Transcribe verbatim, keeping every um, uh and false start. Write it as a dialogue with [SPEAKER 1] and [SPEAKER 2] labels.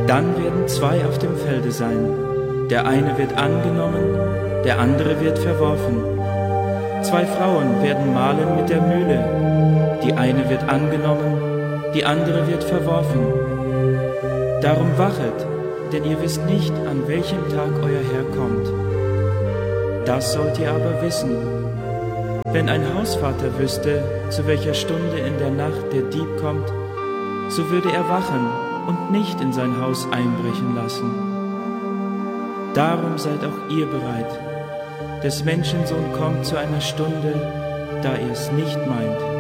[SPEAKER 1] Dann werden zwei auf dem Felde sein. Der eine wird angenommen, der andere wird verworfen. Zwei Frauen werden mahlen mit der Mühle. Die eine wird angenommen, die andere wird verworfen. Darum wachet, denn ihr wisst nicht, an welchem Tag euer Herr kommt. Das sollt ihr aber wissen. Wenn ein Hausvater wüsste, zu welcher Stunde in der Nacht der Dieb kommt, so würde er wachen und nicht in sein Haus einbrechen lassen. Darum seid auch ihr bereit. Des Menschensohn kommt zu einer Stunde, da ihr es nicht meint.